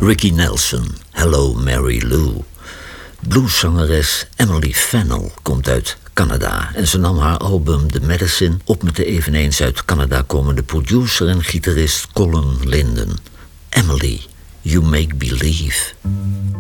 Ricky Nelson, Hello Mary Lou. Blueszangeres Emily Fennell komt uit Canada en ze nam haar album The Medicine op met de eveneens uit Canada komende producer en gitarist Colin Linden. Emily, You Make Believe.